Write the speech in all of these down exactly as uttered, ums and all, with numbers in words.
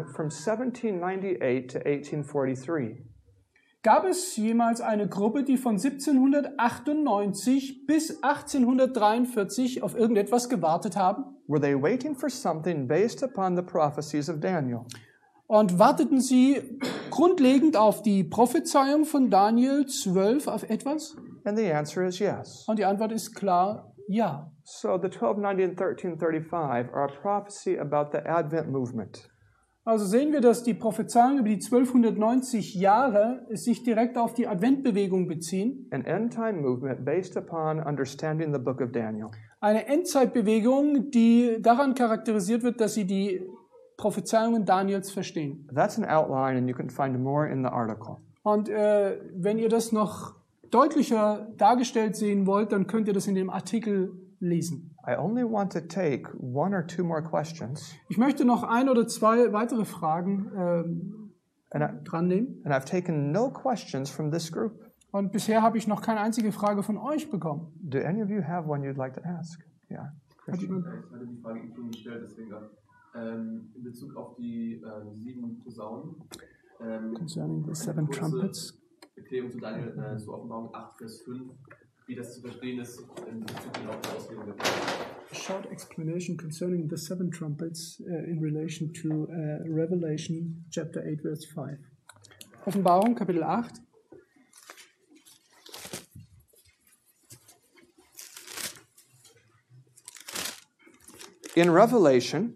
line from seventeen ninety-eight to eighteen forty-three? Gab es jemals eine Gruppe, die von siebzehnhundertachtundneunzig bis achtzehnhundertdreiundvierzig auf irgendetwas gewartet haben? Were they waiting for something based upon the prophecies of Daniel? Und warteten sie grundlegend auf die Prophezeiung von Daniel zwölf auf etwas? And the answer is yes. Und die Antwort ist klar, ja. So the twelve ninety and thirteen thirty-five are a prophecy about the Advent movement. Also sehen wir, dass die Prophezeiungen über die zwölfhundertneunzig Jahre sich direkt auf die Adventbewegung beziehen. An end-time movement based upon understanding the book of Daniel. Eine Endzeitbewegung, die daran charakterisiert wird, dass sie die Prophezeiungen Daniels verstehen. That's an outline and you can find more in the article. Und äh, wenn ihr das noch deutlicher dargestellt sehen wollt, dann könnt ihr das in dem Artikel lesen. I only want to take one or two more questions. Ich möchte noch ein oder zwei weitere Fragen ähm, And, I, dran nehmen. and I've taken no questions from this group. Und bisher habe ich noch keine einzige Frage von euch bekommen. Do any of you have one you'd like to ask? Yeah. Hat jemand? Ich hatte die Frage eben schon gestellt, deswegen ähm, in Bezug auf die ähm, sieben Posaunen. Ähm, Concerning the seven trumpets. Erklärung zu Daniel, äh, zu Offenbarung acht, Vers fünf, wie das zu verstehen ist in Bezug auf die Auslegung der Propheten. A short explanation concerning the seven trumpets uh, in relation to uh, Revelation chapter eight verse five. Offenbarung Kapitel acht. In Revelation,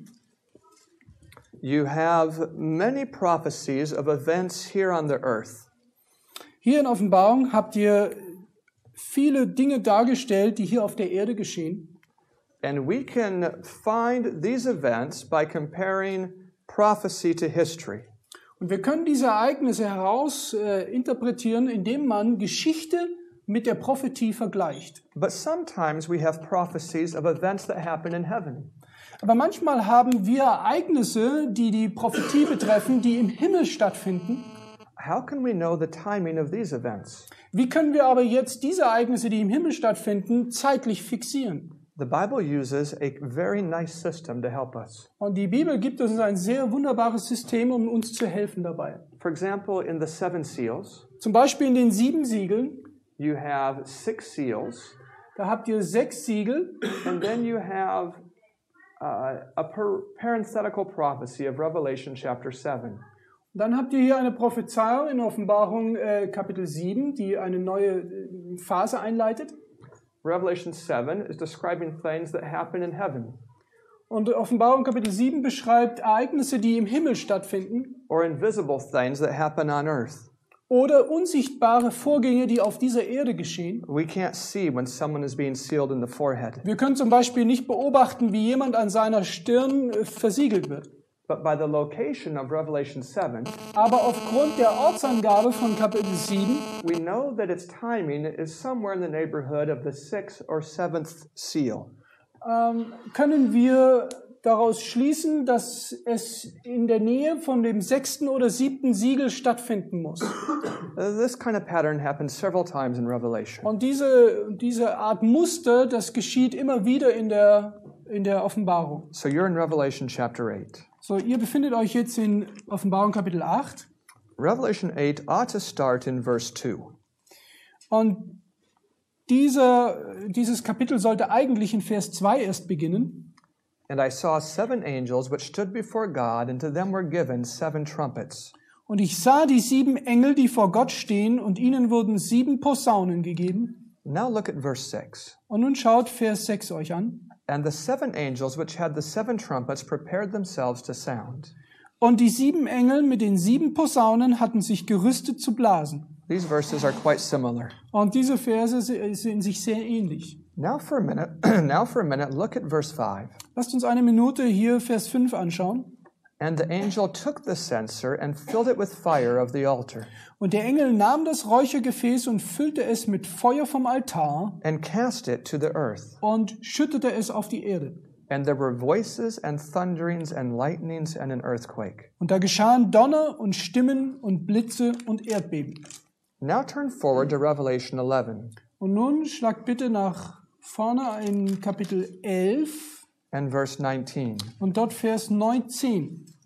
you have many prophecies of events here on the earth. Hier in Offenbarung habt ihr viele Dinge dargestellt, die hier auf der Erde geschehen. And we can find these events by comparing prophecy to history. Und wir können diese Ereignisse heraus äh, interpretieren, indem man Geschichte mit der Prophetie vergleicht. But sometimes we have prophecies of events that happen in heaven. Aber manchmal haben wir Ereignisse, die die Prophetie betreffen, die im Himmel stattfinden. How can we know the timing of these events? Wie können wir aber jetzt diese Ereignisse, die im Himmel stattfinden, zeitlich fixieren? The Bible uses a very nice system to help us. Und die Bibel gibt uns ein sehr wunderbares System, um uns zu helfen dabei. For example, in the seven seals, Zum Beispiel in den sieben Siegeln, you have six seals, da habt ihr sechs Siegel. and then you have uh, a per- parenthetical prophecy of Revelation chapter seven. Und dann habt ihr hier eine Prophezeiung in Offenbarung äh, Kapitel sieben, die eine neue äh, Phase einleitet. Revelation seven is describing things that happen in heaven, Und Offenbarung Kapitel sieben beschreibt Ereignisse, die im Himmel stattfinden or invisible things that happen on earth. oder unsichtbare Vorgänge, die auf dieser Erde geschehen. We can't see when someone is being sealed in the forehead, Wir können zum Beispiel nicht beobachten, wie jemand an seiner Stirn äh, versiegelt wird. but by the location of Revelation seven, Aber aufgrund der Ortsangabe von Kapitel sieben we know that its timing is somewhere in the neighborhood of the sixth or seventh seal. ähm, können wir daraus schließen, dass es in der Nähe von dem sechsten oder siebten Siegel stattfinden muss. Uh, This kind of pattern happens several times in Revelation. Und diese, diese Art Muster, das geschieht immer wieder in der, in der Offenbarung. So you're in Revelation chapter eight. So, ihr befindet euch jetzt in Offenbarung Kapitel acht. Revelation eight ought to start in verse two. Und dieser, dieses Kapitel sollte eigentlich in Vers zwei erst beginnen. And I saw seven angels which stood before God, and to them were given seven trumpets. Und ich sah die sieben Engel, die vor Gott stehen, und ihnen wurden sieben Posaunen gegeben. Now look at verse six. Und nun schaut Vers sechs euch an. And the seven angels which had the seven trumpets prepared themselves to sound. Und die sieben Engel mit den sieben Posaunen hatten sich gerüstet zu blasen. These verses are quite similar. Und diese Verse sind sich sehr ähnlich. Now for a minute, now for a minute, look at verse five. Lasst uns eine Minute hier Vers fünf anschauen. And the angel took the censer and filled it with fire of the altar, Und der Engel nahm das Räuchergefäß und füllte es mit Feuer vom Altar and cast it to the earth. und schüttete es auf die Erde. And there were voices and thunderings and lightnings and an earthquake. Und da geschahen Donner und Stimmen und Blitze und Erdbeben. Now turn forward to Revelation eleven Und nun schlagt bitte nach vorne in Kapitel elf and verse nineteen. und dort Vers neunzehn.